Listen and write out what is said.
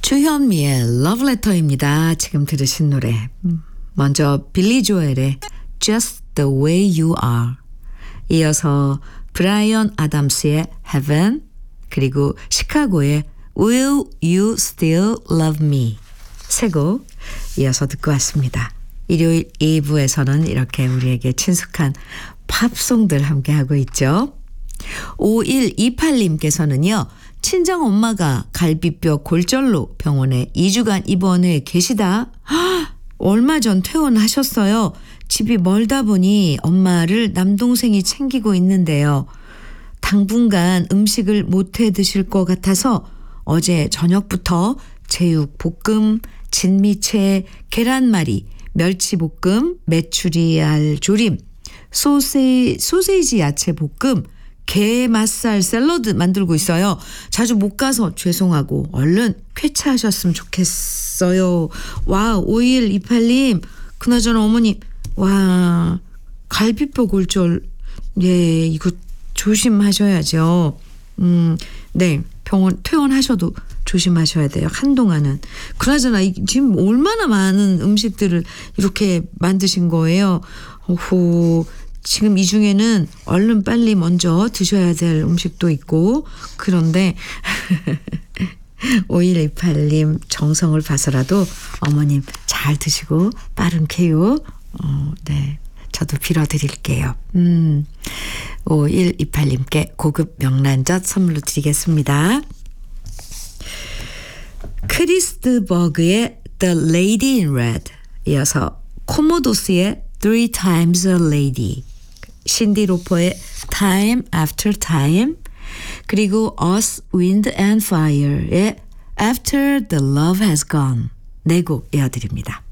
주현미의 러브레터입니다. 지금 들으신 노래. 먼저 빌리 조엘의 Just the way you are. 이어서 브라이언 아담스의 Heaven, 그리고 시카고의 Will you still love me? 세 곡 이어서 듣고 왔습니다. 일요일 2부에서는 이렇게 우리에게 친숙한 팝송들 함께하고 있죠. 5128님께서는요. 친정엄마가 갈비뼈 골절로 병원에 2주간 입원해 계시다. 얼마 전 퇴원하셨어요. 집이 멀다 보니 엄마를 남동생이 챙기고 있는데요. 당분간 음식을 못해 드실 것 같아서 어제 저녁부터 제육볶음, 진미채, 계란말이, 멸치볶음, 메추리알 조림, 소세지 야채 볶음, 게맛살 샐러드 만들고 있어요. 자주 못 가서 죄송하고 얼른 쾌차하셨으면 좋겠어요. 와, 5128님, 그나저나 어머님, 와, 갈비뼈 골절, 예, 이거 조심하셔야죠. 네, 병원 퇴원하셔도 조심하셔야 돼요. 한동안은. 그나저나 지금 얼마나 많은 음식들을 이렇게 만드신 거예요. 오호. 지금 이 중에는 얼른 빨리 먼저 드셔야 될 음식도 있고, 그런데 5128님 정성을 봐서라도 어머님 잘 드시고 빠른 쾌유, 네, 저도 빌어드릴게요. 5128님께 고급 명란젓 선물로 드리겠습니다. 크리스트버그의 The Lady in Red, 이어서 코모도스의 Three Times a Lady, 신디 로퍼의 Time After Time, 그리고 Earth, Wind and Fire의 After the Love Has Gone, 네 곡 이어드립니다.